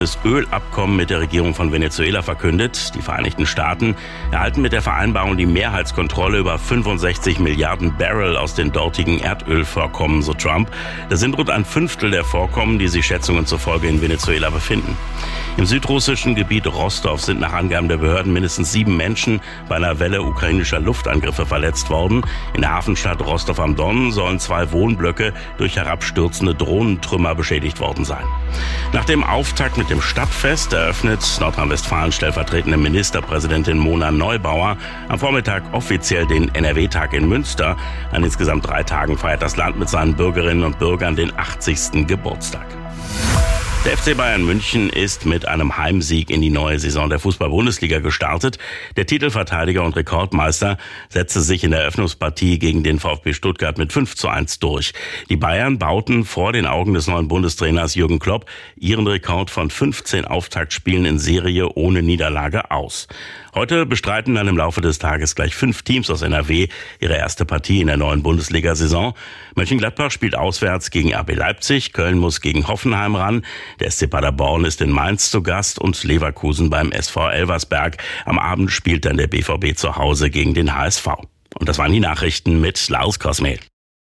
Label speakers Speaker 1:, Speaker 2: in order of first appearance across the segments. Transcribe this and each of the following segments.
Speaker 1: das Ölabkommen mit der Regierung von Venezuela verkündet. Die Vereinigten Staaten erhalten mit der Vereinbarung die Mehrheitskontrolle über 65 Milliarden Barrel aus den dortigen Erdölvorkommen, so Trump. Das sind rund ein Fünftel der Vorkommen, die sich Schätzungen zufolge in Venezuela befinden. Im südrussischen Gebiet Rostov sind nach Angaben der Behörden mindestens 7 Menschen bei einer Welle ukrainischer Luftangriffe verletzt worden. In der Hafenstadt Rostov am Don sollen 2 Wohnblöcke durch herabstürzende Drohnentrümmer beschädigt worden sein. Nach dem Auftakt mit dem Stadtfest eröffnet Nordrhein-Westfalen stellvertretende Ministerpräsidentin Mona Neubauer am Vormittag offiziell den NRW-Tag in Münster. An insgesamt 3 Tagen feiert das Land mit seinen Bürgerinnen und Bürgern den 80. Geburtstag. Der FC Bayern München ist mit einem Heimsieg in die neue Saison der Fußball-Bundesliga gestartet. Der Titelverteidiger und Rekordmeister setzte sich in der Eröffnungspartie gegen den VfB Stuttgart mit 5:1 durch. Die Bayern bauten vor den Augen des neuen Bundestrainers Jürgen Klopp ihren Rekord von 15 Auftaktspielen in Serie ohne Niederlage aus. Heute bestreiten dann im Laufe des Tages gleich 5 Teams aus NRW ihre erste Partie in der neuen Bundesliga-Saison. Mönchengladbach spielt auswärts gegen RB Leipzig, Köln muss gegen Hoffenheim ran, der SC Paderborn ist in Mainz zu Gast und Leverkusen beim SV Elversberg. Am Abend spielt dann der BVB zu Hause gegen den HSV. Und das waren die Nachrichten mit Lars Kosmel.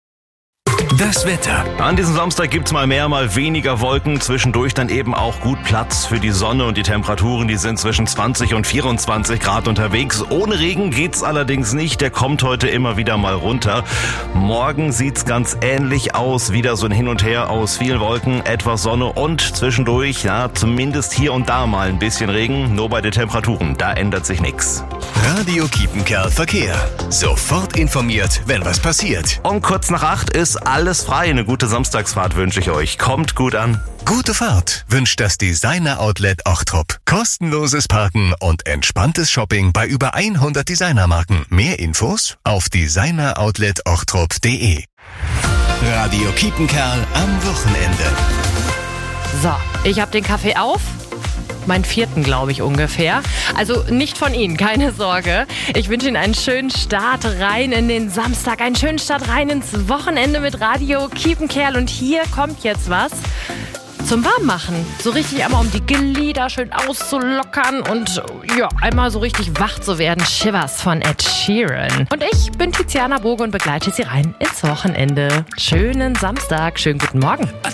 Speaker 2: Das Wetter. An diesem Samstag gibt's mal mehr, mal weniger Wolken. Zwischendurch dann eben auch gut Platz für die Sonne und die Temperaturen, die sind zwischen 20 und 24 Grad unterwegs. Ohne Regen geht's allerdings nicht. Der kommt heute immer wieder mal runter. Morgen sieht's ganz ähnlich aus. Wieder so ein Hin und Her aus vielen Wolken, etwas Sonne und zwischendurch, ja, zumindest hier und da mal ein bisschen Regen. Nur bei den Temperaturen, da ändert sich nichts.
Speaker 3: Radio Kiepenkerl Verkehr. Sofort informiert, wenn was passiert.
Speaker 2: Um kurz nach 8 ist alles frei. Eine gute Samstagsfahrt wünsche ich euch. Kommt gut an.
Speaker 3: Gute Fahrt wünscht das Designer-Outlet Ochtrup. Kostenloses Parken und entspanntes Shopping bei über 100 Designermarken. Mehr Infos auf designeroutletochtrup.de. Radio Kiepenkerl am Wochenende.
Speaker 4: So, ich habe den Kaffee auf. Meinen 4. glaube ich ungefähr. Also nicht von Ihnen, keine Sorge. Ich wünsche Ihnen einen schönen Start rein in den Samstag, einen schönen Start rein ins Wochenende mit Radio Kiepenkerl. Und hier kommt jetzt was zum Warmmachen. So richtig einmal, um die Glieder schön auszulockern und ja, einmal so richtig wach zu werden. Shivers von Ed Sheeran. Und ich bin Tiziana Boge und begleite Sie rein ins Wochenende. Schönen Samstag, schönen guten Morgen.